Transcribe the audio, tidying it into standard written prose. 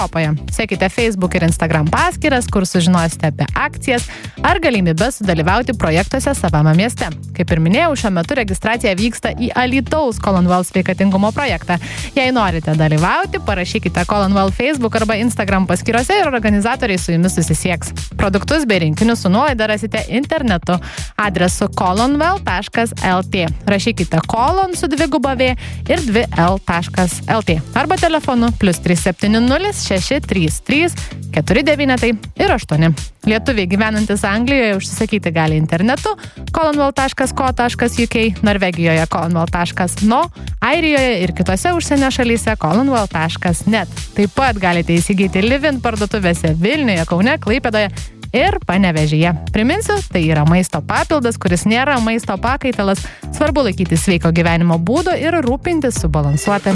Europoje. Sekite Facebook ir Instagram paskyras, kur sužinosite apie akcijas ar galimybę sudalyvauti projektuose savame mieste. Kaip ir minėjau, šiuo metu registracija vyksta į Alytaus Colonwell sveikatingumo projektą. Jei norite dalyvauti, parašykite Colonwell Facebook arba Instagram paskyrose ir organizatoriai su jumis susisieks. Produktus bei rinkinius su nuolaida rasite internetu adresu colonwell.lt. Rašykite colon su 2v ir 2l.lt arba telefonu +370 633 499 ir 8. Lietuviai gyvenantis Anglijoje užsisakyti gali internetu colonwell.co.uk, Norvegijoje colonwell.no, Airijoje ir kitose užsienio šalyse colonwell.net. Taip pat galite įsigyti Livin parduotuvėse Vilniuje, Kaune, Klaipėdoje ir Panevėžyje. Priminsiu, tai yra maisto papildas, kuris nėra maisto pakaitalas. Svarbu laikytis sveiko gyvenimo būdo ir rūpintis subalansuotą